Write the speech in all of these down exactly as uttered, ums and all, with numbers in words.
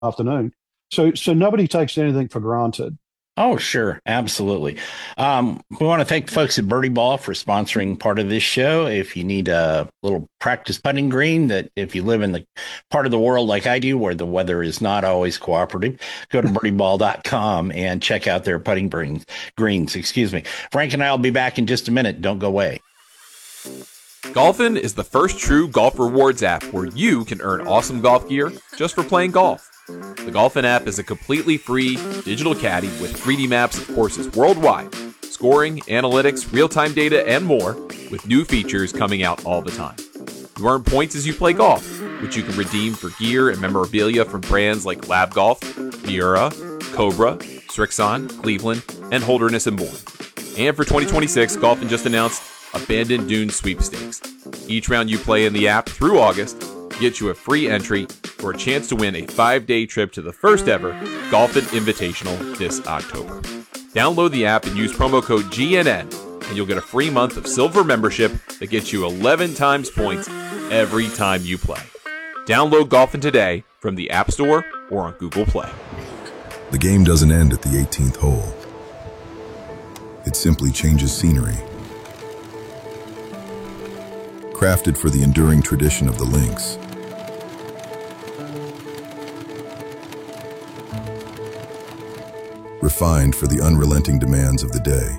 afternoon. So so nobody takes anything for granted. Oh, sure. Absolutely. Um, we want to thank the folks at Birdie Ball for sponsoring part of this show. If you need a little practice putting green, that if you live in the part of the world like I do, where the weather is not always cooperative, go to birdie ball dot com and check out their putting greens. Greens, excuse me. Frank and I will be back in just a minute. Don't go away. Golfin is the first true golf rewards app where you can earn awesome golf gear just for playing golf. The Golfin app is a completely free digital caddy with three D maps of courses worldwide, scoring, analytics, real-time data, and more, with new features coming out all the time. You earn points as you play golf, which you can redeem for gear and memorabilia from brands like Lab Golf, Miura, Cobra, Srixon, Cleveland, and Holderness and Bourne. And for twenty twenty-six, Golfin just announced Abandoned Dunes Sweepstakes. Each round you play in the app through August gets you a free entry for a chance to win a five-day trip to the first ever Golfin Invitational this October. Download the app and use promo code G N N, and you'll get a free month of silver membership that gets you eleven times points every time you play. Download Golfin today from the App Store or on Google Play. The game doesn't end at the eighteenth hole. It simply changes scenery. Crafted for the enduring tradition of the links. Refined for the unrelenting demands of the day.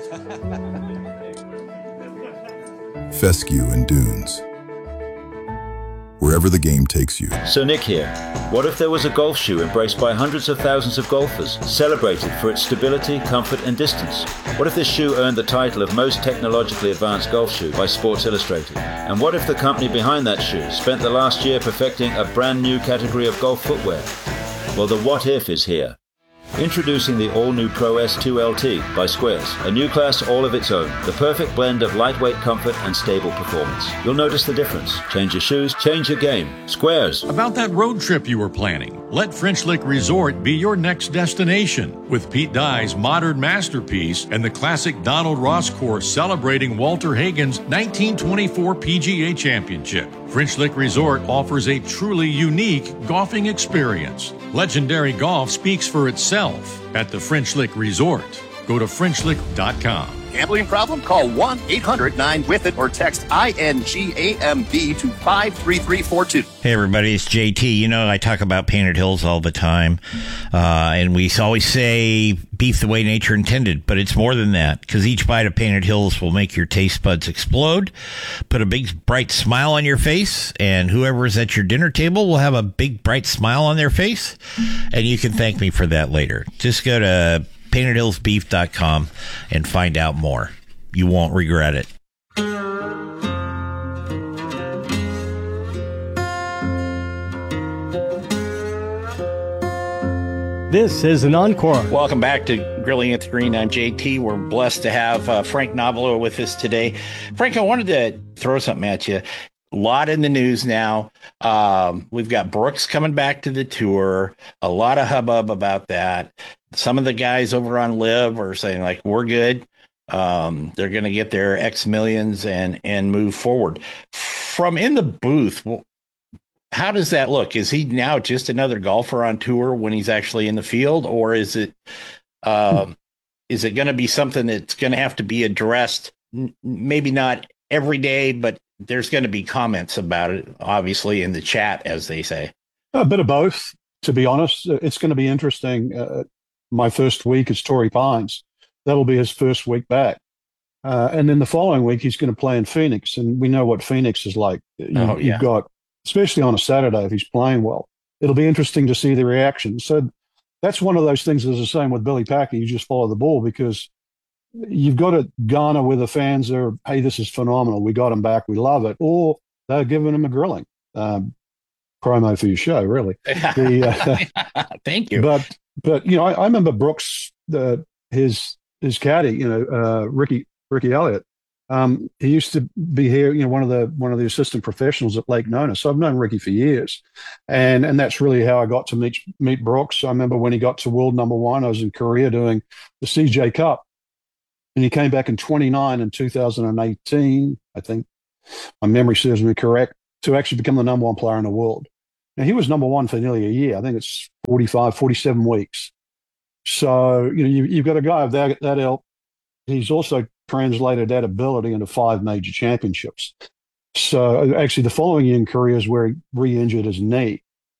Fescue and Dunes. Wherever the game takes you. So Nick here. What if there was a golf shoe embraced by hundreds of thousands of golfers, celebrated for its stability, comfort, and distance? What if this shoe earned the title of most technologically advanced golf shoe by Sports Illustrated? And what if the company behind that shoe spent the last year perfecting a brand new category of golf footwear? Well, the what if is here. Introducing the all-new Pro S two L T by Squares, a new class all of its own, the perfect blend of lightweight comfort and stable performance. You'll notice the difference. Change your shoes, change your game. Squares. About that road trip you were planning, let French Lick Resort be your next destination. With Pete Dye's modern masterpiece and the classic Donald Ross course celebrating Walter Hagen's nineteen twenty-four P G A Championship, French Lick Resort offers a truly unique golfing experience. Legendary golf speaks for itself at the French Lick Resort. Go to french lick dot com. Gambling problem? Call one eight hundred nine with it or text I N G A M B to five three three four two. Hey, everybody, it's J T. You know, I talk about Painted Hills all the time, uh, and we always say beef the way nature intended, but it's more than that, because each bite of Painted Hills will make your taste buds explode, put a big, bright smile on your face, and whoever's at your dinner table will have a big, bright smile on their face, and you can thank me for that later. Just go to painted hills beef dot com and find out more. You won't regret it. This is an encore. Welcome back to Grilling at the Green. I'm J T. We're blessed to have uh, Frank Nobilo with us today. Frank, I wanted to throw something at you. A lot in the news now. Um, we've got Brooks coming back to the tour. A lot of hubbub about that. Some of the guys over on Live are saying, like, we're good. Um, they're going to get their X millions and and move forward. From in the booth, well, how does that look? Is he now just another golfer on tour when he's actually in the field, or is it um, is it going to be something that's going to have to be addressed? N- maybe not every day, but there's going to be comments about it, obviously, in the chat, as they say. A bit of both, to be honest. It's going to be interesting. Uh, my first week is Torrey Pines. That'll be his first week back. Uh, and then the following week, he's going to play in Phoenix. And we know what Phoenix is like. You, oh, yeah. You've got, especially on a Saturday, if he's playing well, it'll be interesting to see the reaction. So that's one of those things that's the same with Billy Packer. You just follow the ball, because you've got to garner where the fans are, hey, this is phenomenal. We got him back. We love it. Or they're giving him a grilling. Um, promo for your show, really. The, uh, Thank you. But, but you know, I, I remember Brooks, the, his his caddy, you know, uh, Ricky Ricky Elliott. Um, he used to be here, you know, one of the one of the assistant professionals at Lake Nona. So I've known Ricky for years, and and that's really how I got to meet meet Brooks. I remember when he got to world number one, I was in Korea doing the C J Cup, and he came back in twenty-nine in two thousand eighteen, I think. My memory serves me correct, to actually become the number one player in the world. Now, he was number one for nearly a year. I think it's forty-five, forty-seven weeks. So, you know, you, you've got a guy of that, that ilk. He's also translated that ability into five major championships. So actually the following year in Korea is where he re-injured his knee.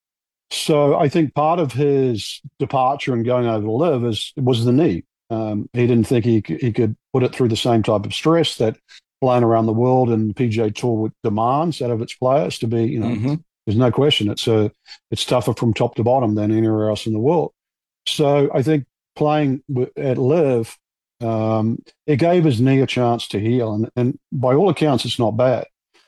So I think part of his departure and going over to live is, was the knee. Um, he didn't think he, he could put it through the same type of stress that playing around the world and the P G A Tour demands out of its players to be, you know, mm-hmm. there's no question. It's a, it's tougher from top to bottom than anywhere else in the world. So I think playing at live, um, it gave his knee a chance to heal. And, and by all accounts, it's not bad.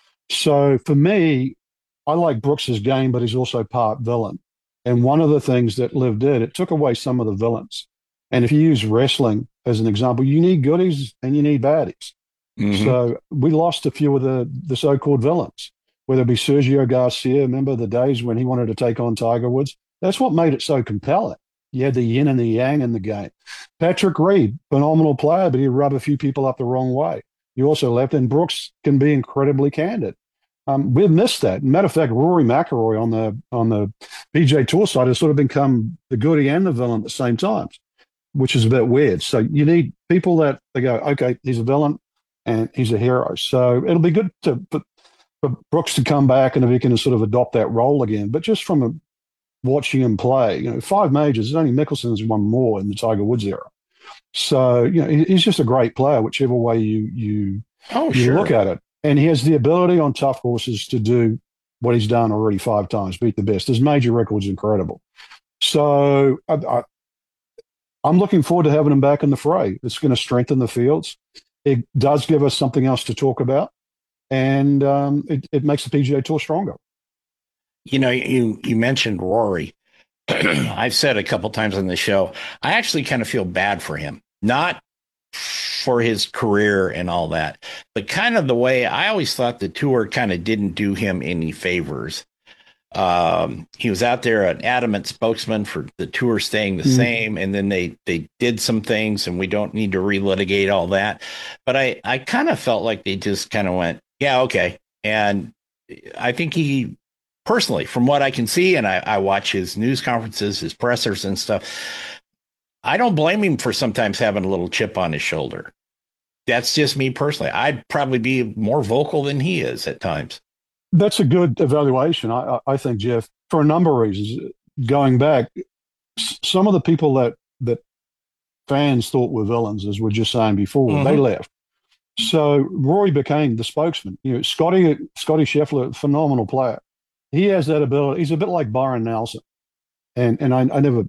So for me, I like Brooks's game, but he's also part villain. And one of the things that Liv did, it took away some of the villains. And if you use wrestling as an example, you need goodies and you need baddies. Mm-hmm. So we lost a few of the, the so-called villains, whether it be Sergio Garcia. Remember the days when he wanted to take on Tiger Woods? That's what made it so compelling. You had the yin and the yang in the game. Patrick Reed, phenomenal player, but he'd rub a few people up the wrong way. You also left, and Brooks can be incredibly candid. Um, we've missed that. Matter of fact, Rory McIlroy on the on the P G A Tour side has sort of become the goodie and the villain at the same time, which is a bit weird. So you need people that they go, okay, he's a villain and he's a hero. So it'll be good to for, for Brooks to come back and if he can sort of adopt that role again. But just from a, watching him play, you know, five majors, only Mickelson's won more in the Tiger Woods era. So, you know, he's just a great player, whichever way you you, oh, you sure. look at it. And he has the ability on tough courses to do what he's done already five times, beat the best. His major record's incredible. So I, I, I'm looking forward to having him back in the fray. It's going to strengthen the fields. It does give us something else to talk about. And um, it, it makes the P G A Tour stronger. You know, you, you mentioned Rory. I've said a couple times on the show, I actually kind of feel bad for him, not for his career and all that, but kind of the way I always thought the tour kind of didn't do him any favors. Um, he was out there an adamant spokesman for the tour staying the mm-hmm. same. And then they, they did some things and we don't need to relitigate all that. But I, I kind of felt like they just kind of went, yeah, okay. And I think he, personally, from what I can see, and I, I watch his news conferences, his pressers and stuff, I don't blame him for sometimes having a little chip on his shoulder. That's just me personally. I'd probably be more vocal than he is at times. That's a good evaluation, I, I think, Jeff, for a number of reasons. Going back, some of the people that, that fans thought were villains, as we were just saying before, mm-hmm. they left. So Rory became the spokesman. You know, Scotty, Scotty Scheffler, phenomenal player. He has that ability. He's a bit like Byron Nelson. And and I, I never,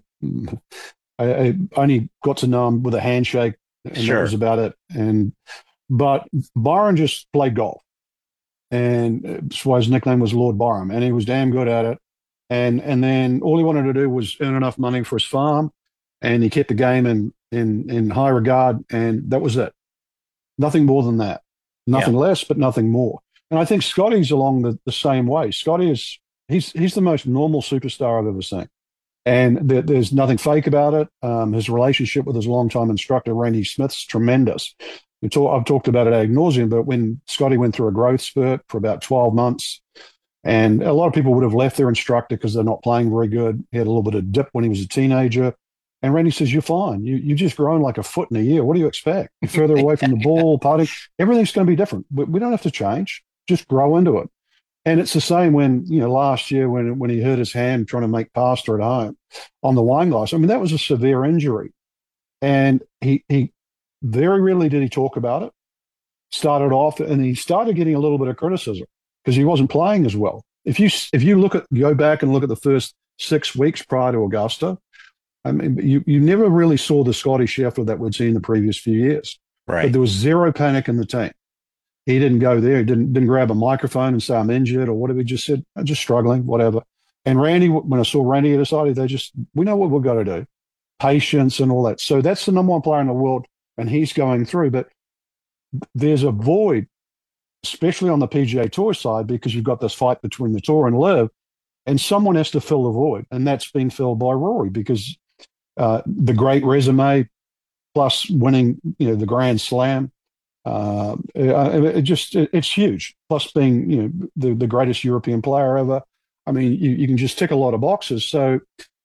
I, I only got to know him with a handshake, and sure. that was about it. And But Byron just played golf. And that's why his nickname was Lord Byron. And he was damn good at it. And and then all he wanted to do was earn enough money for his farm. And he kept the game in, in, in high regard. And that was it. Nothing more than that. Nothing yeah. less, but nothing more. And I think Scotty's along the, the same way. Scotty is, he's he's the most normal superstar I've ever seen. And there, there's nothing fake about it. Um, his relationship with his longtime instructor, Randy Smith's tremendous. We talk, I've talked about it ad nauseum, but when Scotty went through a growth spurt for about twelve months, and a lot of people would have left their instructor because they're not playing very good. He had a little bit of dip when he was a teenager. And Randy says, you're fine. You, you've just grown like a foot in a year. What do you expect? You're further away from the ball, putting. Everything's going to be different. We, we don't have to change. Just grow into it. And it's the same when, you know, last year when when he hurt his hand trying to make pasta at home on the wine glass. I mean, that was a severe injury. And he he very rarely did he talk about it. Started off, and he started getting a little bit of criticism because he wasn't playing as well. If you if you look at go back and look at the first six weeks prior to Augusta, I mean, you, you never really saw the Scotty Scheffler that we'd seen in the previous few years. Right. But there was zero panic in the team. He didn't go there. He didn't didn't grab a microphone and say, I'm injured or whatever. He just said, I'm just struggling, whatever. And Randy, when I saw Randy at his side, they just, we know what we've got to do. Patience and all that. So that's the number one player in the world, and he's going through. But there's a void, especially on the P G A Tour side, because you've got this fight between the Tour and Liv, and someone has to fill the void. And that's been filled by Rory because uh, the great resume plus winning, you know, the Grand Slam. Uh, it just it, it's huge. Plus being, you know, the, the greatest European player ever. I mean, you, you can just tick a lot of boxes. So